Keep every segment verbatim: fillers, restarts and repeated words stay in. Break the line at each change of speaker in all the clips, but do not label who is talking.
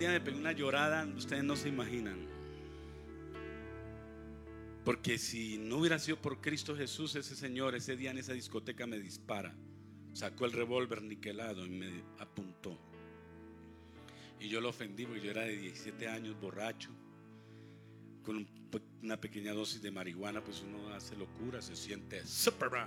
día me pegué una llorada, ustedes no se imaginan. Porque si no hubiera sido por Cristo Jesús, ese señor ese día en esa discoteca me dispara. Sacó el revólver niquelado y me apuntó. Y yo lo ofendí porque yo era de diecisiete años, borracho, con una pequeña dosis de marihuana, pues uno hace locura, se siente Superman.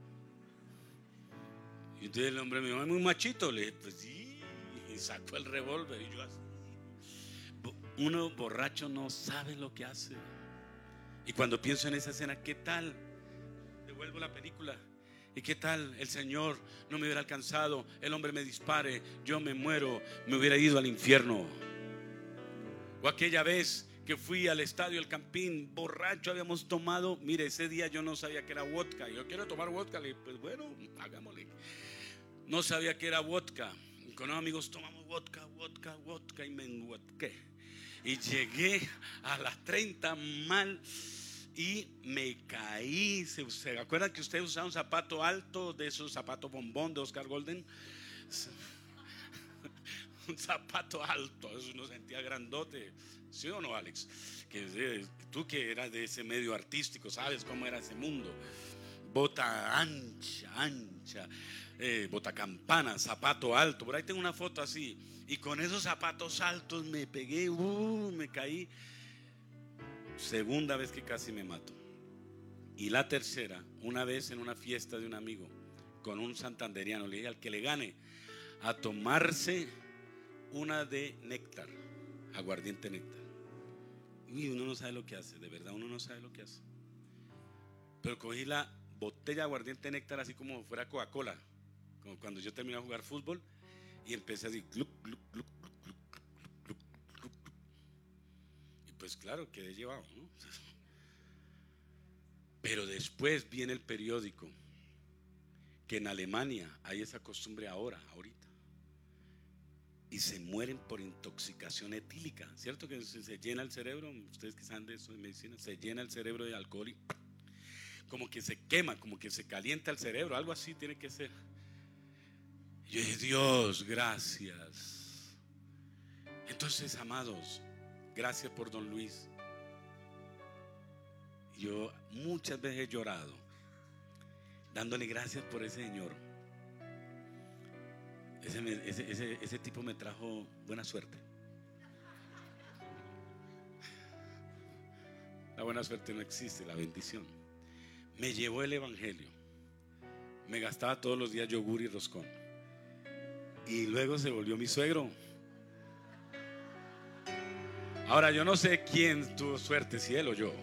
Y entonces el hombre me dijo, es muy machito. Le dije, pues sí. Y sacó el revólver y yo así. Uno borracho no sabe lo que hace. Y cuando pienso en esa escena, ¿qué tal? Devuelvo la película. ¿Y qué tal el Señor no me hubiera alcanzado? El hombre me dispare, yo me muero, me hubiera ido al infierno. O aquella vez que fui al estadio El Campín, borracho, habíamos tomado. Mire, ese día yo no sabía que era vodka. Yo quiero tomar vodka. Le dije, pues bueno, hagámosle. No sabía que era vodka. Y con los amigos tomamos vodka, vodka, vodka. Y me enguatqué. Y llegué a las treinta mal. Y me caí. ¿Se, ¿Se acuerdan que ustedes usaban un zapato alto, de esos zapatos bombón de Oscar Golden? Un zapato alto, eso uno sentía grandote. ¿Sí o no, Alex? Que tú que eras de ese medio artístico, sabes cómo era ese mundo. Bota ancha, ancha, eh, bota campana, zapato alto. Por ahí tengo una foto así. Y con esos zapatos altos me pegué, uh, me caí. Segunda vez que casi me mato. Y la tercera, una vez en una fiesta de un amigo con un santanderiano, le dije al que le gane a tomarse una de néctar, aguardiente néctar. Y uno no sabe lo que hace, de verdad uno no sabe lo que hace. Pero cogí la botella de aguardiente néctar así como fuera Coca-Cola, como cuando yo terminé de jugar fútbol, y empecé así gluc, gluc, gluc, gluc, gluc, gluc, gluc, gluc. Y pues claro, quedé llevado, ¿no? Pero después viene el periódico que en Alemania hay esa costumbre ahora, ahorita. Y se mueren por intoxicación etílica. ¿Cierto que se, se llena el cerebro? Ustedes que saben de eso de medicina, se llena el cerebro de alcohol y como que se quema, como que se calienta el cerebro, algo así tiene que ser. Y yo dije, Dios, gracias. Entonces, amados, gracias por don Luis. Yo muchas veces he llorado dándole gracias por ese señor. Ese, me, ese, ese, ese tipo me trajo buena suerte. La buena suerte no existe, la bendición. Me llevó el evangelio. Me gastaba todos los días yogur y roscón. Y luego se volvió mi suegro. Ahora yo no sé quién tuvo suerte, si él o yo.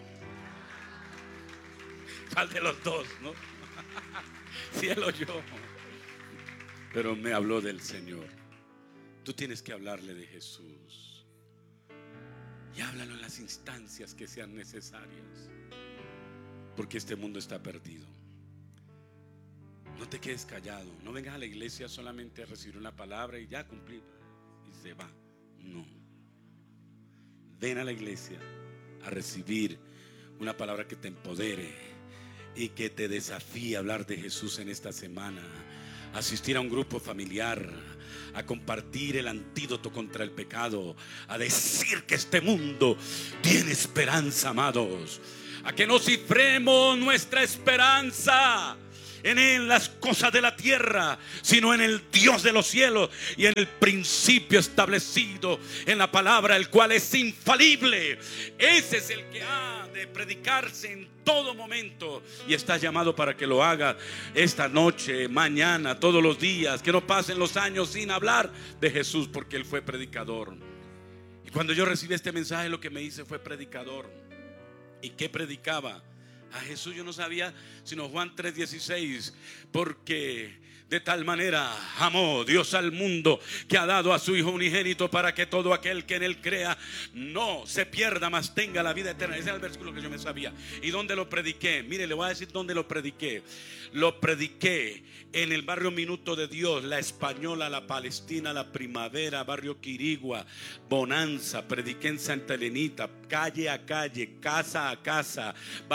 ¿Cuál de los dos, no? Si él o yo. Pero me habló del Señor. Tú tienes que hablarle de Jesús. Y háblalo en las instancias que sean necesarias. Porque este mundo está perdido. No te quedes callado. No vengas a la iglesia solamente a recibir una palabra y ya cumplir y se va. No. Ven a la iglesia a recibir una palabra que te empodere y que te desafíe a hablar de Jesús en esta semana. Asistir a un grupo familiar, a compartir el antídoto contra el pecado, a decir que este mundo tiene esperanza, amados, a que no cifremos nuestra esperanza en las cosas de la tierra, sino en el Dios de los cielos y en el principio establecido en la palabra, el cual es infalible. Ese es el que ha de predicarse en todo momento y está llamado para que lo haga esta noche, mañana, todos los días. Que no pasen los años sin hablar de Jesús, porque Él fue predicador. Y cuando yo recibí este mensaje, lo que me hice fue predicador. ¿Y qué predicaba? A Jesús yo no sabía sino Juan tres dieciséis, porque de tal manera amó Dios al mundo que ha dado a su Hijo unigénito, para que todo aquel que en Él crea no se pierda, mas tenga la vida eterna. Ese es el versículo que yo me sabía. ¿Y dónde lo prediqué? Mire, le voy a decir dónde lo prediqué. Lo prediqué en el barrio Minuto de Dios, La Española, La Palestina, La Primavera, barrio Quirigua, Bonanza. Prediqué en Santa Elenita, calle a calle, casa a casa, barrio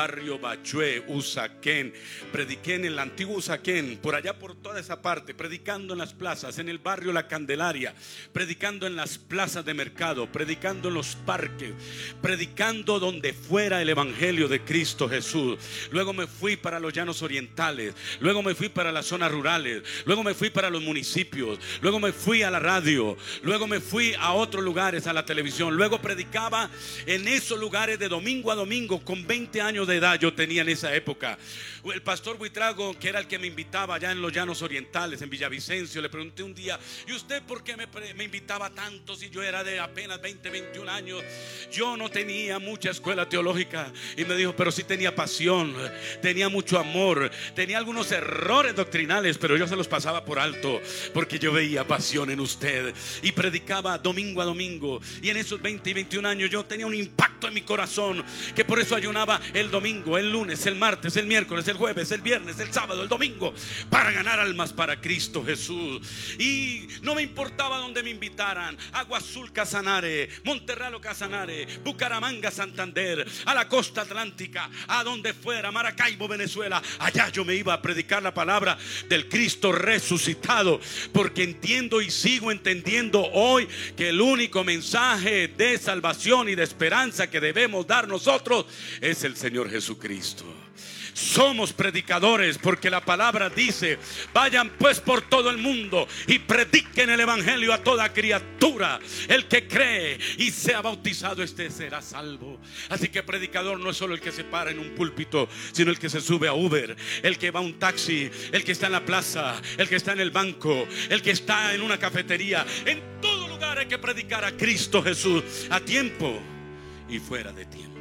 Bachué, Usaquén. Prediqué en el antiguo Usaquén, por allá por toda esa parte, predicando en las plazas, en el barrio La Candelaria, predicando en las plazas de mercado, predicando en los parques, predicando donde fuera el evangelio de Cristo Jesús. Luego me fui para los llanos orientales, luego me fui para las zonas rurales, luego me fui para los municipios, luego me fui a la radio, luego me fui a otros lugares, a la televisión. Luego predicaba en esos lugares de domingo a domingo. Con veinte años de edad yo tenía en esa época. El pastor Buitrago, que era el que me invitaba allá en los llanos orientales, en Villavicencio, le pregunté un día: ¿y usted por qué me, me invitaba tanto si yo era de apenas veinte, veintiún años? Yo no tenía mucha escuela teológica. Y me dijo: pero sí tenía pasión, tenía mucho amor, tenía algunos errores doctrinales, pero yo se los pasaba por alto, porque yo veía pasión en usted. Y predicaba domingo a domingo. Y en esos veinte y veintiún años yo tenía un impacto en mi corazón, que por eso ayunaba el domingo, el lunes, el martes, el miércoles, el jueves, el viernes, el sábado, el domingo, para ganar almas para Cristo Jesús. Y no me importaba donde me invitaran: Agua Azul, Casanare, Monterralo, Casanare, Bucaramanga, Santander, a la costa atlántica, a donde fuera, Maracaibo, Venezuela. Allá yo me iba a predicar la palabra del Cristo resucitado, porque entiendo y sigo entendiendo hoy que el único mensaje de salvación y de esperanza que debemos dar nosotros es el Señor Jesucristo. Somos predicadores porque la palabra dice: vayan pues por todo el mundo y prediquen el evangelio a toda criatura. El que cree y sea bautizado, este será salvo. Así que predicador no es solo el que se para en un púlpito, sino el que se sube a Uber, el que va a un taxi, el que está en la plaza, el que está en el banco, el que está en una cafetería. En todo lugar hay que predicar a Cristo Jesús, a tiempo y fuera de tiempo.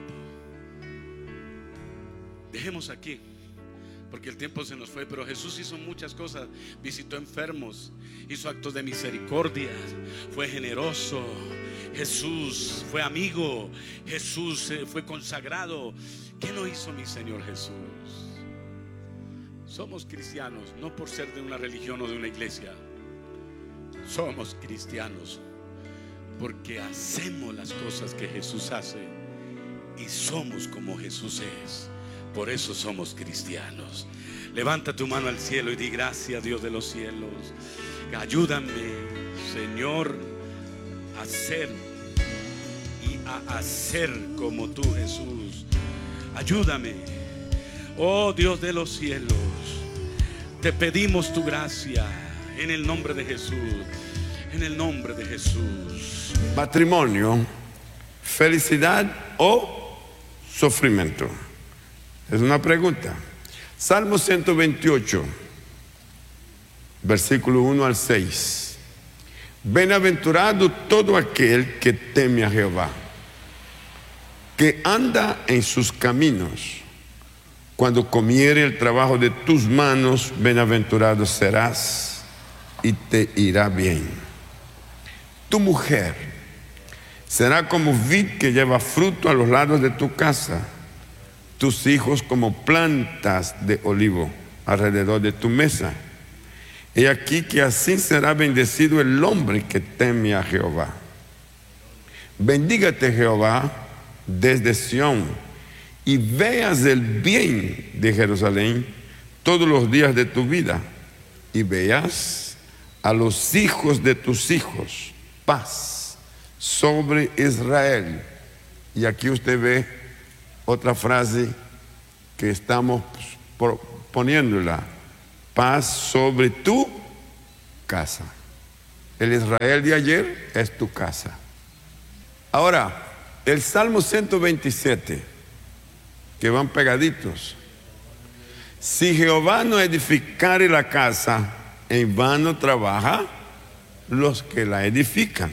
Dejemos aquí, porque el tiempo se nos fue. Pero Jesús hizo muchas cosas. Visitó enfermos, hizo actos de misericordia, fue generoso. Jesús fue amigo. Jesús fue consagrado. ¿Qué no hizo mi Señor Jesús? Somos cristianos no por ser de una religión o de una iglesia. Somos cristianos porque hacemos las cosas que Jesús hace y somos como Jesús es. Por eso somos cristianos. Levanta tu mano al cielo y di: gracias, Dios de los cielos. Ayúdame, Señor, a ser y a hacer como tú, Jesús. Ayúdame, oh Dios de los cielos. Te pedimos tu gracia en el nombre de Jesús. En el nombre de Jesús.
Matrimonio, felicidad o sufrimiento. Es una pregunta. Salmo ciento veintiocho, versículo uno al seis. Bienaventurado todo aquel que teme a Jehová, que anda en sus caminos. Cuando comiere el trabajo de tus manos, bienaventurado serás y te irá bien. Tu mujer será como vid que lleva fruto a los lados de tu casa, tus hijos como plantas de olivo alrededor de tu mesa. He aquí que así será bendecido el hombre que teme a Jehová. Bendígate Jehová desde Sión, y veas el bien de Jerusalén todos los días de tu vida, y veas a los hijos de tus hijos paz sobre Israel. Y aquí usted ve otra frase que estamos poniéndola: paz sobre tu casa. El Israel de ayer es tu casa. Ahora, el Salmo ciento veintisiete, que van pegaditos: si Jehová no edificare la casa, en vano trabaja los que la edifican.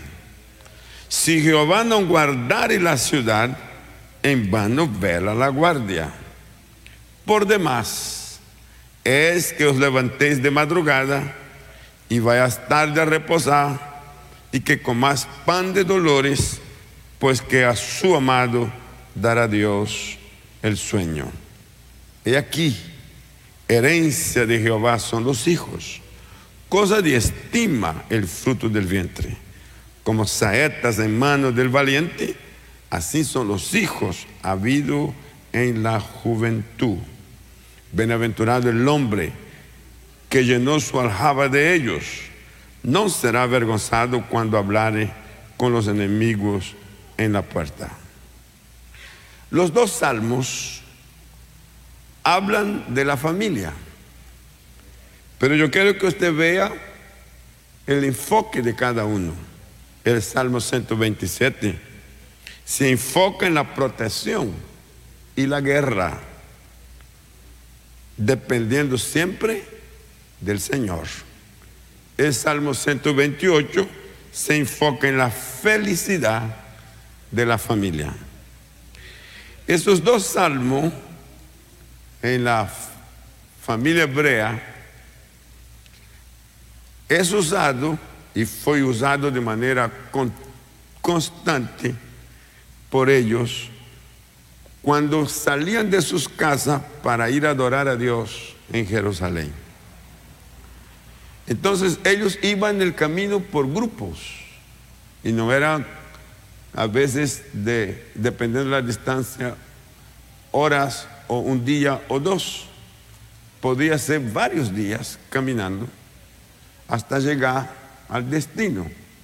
Si Jehová no guardare la ciudad, en vano vela la guardia. Por demás es que os levantéis de madrugada y vayáis tarde a reposar, y que comáis pan de dolores, pues que a su amado dará Dios el sueño. He aquí, herencia de Jehová son los hijos, cosa de estima el fruto del vientre. Como saetas en manos del valiente, así son los hijos habido en la juventud. Bienaventurado el hombre que llenó su aljaba de ellos. No será avergonzado cuando hablare con los enemigos en la puerta. Los dos salmos hablan de la familia, pero yo quiero que usted vea el enfoque de cada uno. El Salmo ciento veintisiete se enfoca en la protección y la guerra, dependiendo siempre del Señor. El Salmo ciento veintiocho se enfoca en la felicidad de la familia. Esos dos salmos en la familia hebrea es usado y fue usado de manera con, constante por ellos cuando salían de sus casas para ir a adorar a Dios en Jerusalén. Entonces ellos iban en el camino por grupos y no eran a veces, de, dependiendo de la distancia, horas o un día o dos. Podía ser varios días caminando hasta llegar al destino.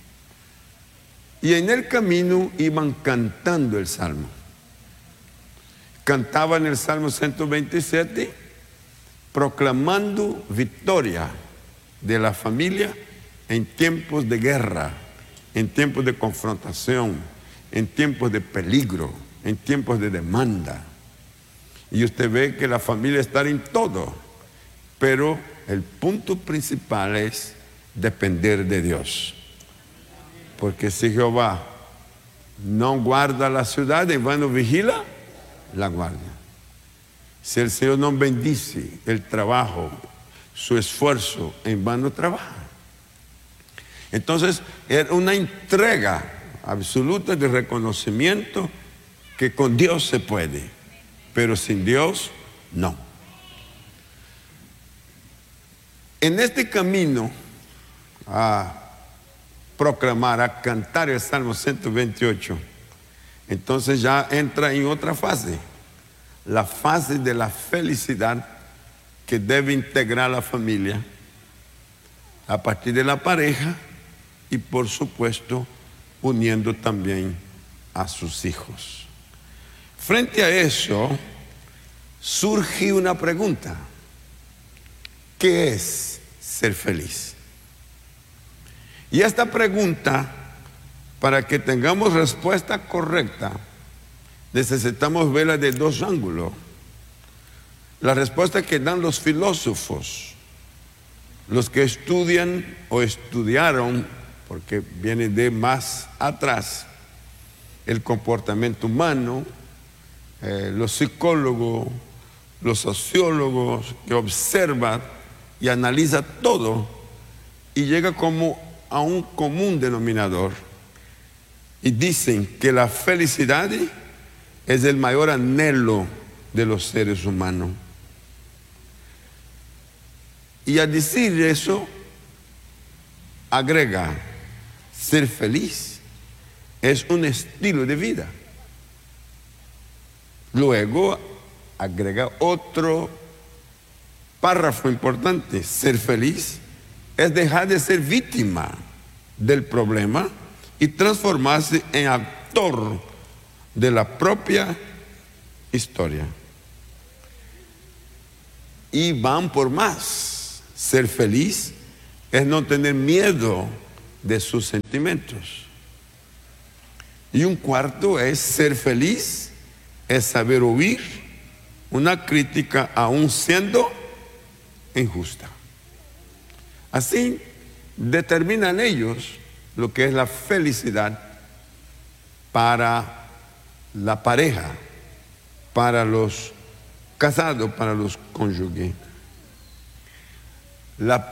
Y en el camino iban cantando el salmo. Cantaban el Salmo ciento veintisiete proclamando victoria de la familia en tiempos de guerra, en tiempos de confrontación, en tiempos de peligro, en tiempos de demanda. Y usted ve que la familia está en todo, pero el punto principal es depender de Dios. Porque si Jehová no guarda la ciudad, en vano vigila la guardia. Si el Señor no bendice el trabajo, su esfuerzo, en vano trabaja. Entonces, era una entrega absoluta de reconocimiento que con Dios se puede, pero sin Dios, no. En este camino a proclamar, a cantar el Salmo ciento veintiocho, entonces ya entra en otra fase, la fase de la felicidad que debe integrar la familia a partir de la pareja y por supuesto uniendo también a sus hijos. Frente a eso surge una pregunta: ¿qué es ser feliz? Y esta pregunta, para que tengamos respuesta correcta, necesitamos verla de dos ángulos. La respuesta que dan los filósofos, los que estudian o estudiaron, porque viene de más atrás, el comportamiento humano, eh, los psicólogos, los sociólogos que observan y analizan todo y llega como a un común denominador y dicen que la felicidad es el mayor anhelo de los seres humanos. Y al decir eso, agrega: ser feliz es un estilo de vida. Luego agrega otro párrafo importante: ser feliz es dejar de ser víctima del problema y transformarse en actor de la propia historia. Y van por más. Ser feliz es no tener miedo de sus sentimientos. Y un cuarto es: ser feliz es saber oír una crítica aún siendo injusta. Así determinan ellos lo que es la felicidad para la pareja, para los casados, para los cónyuges. La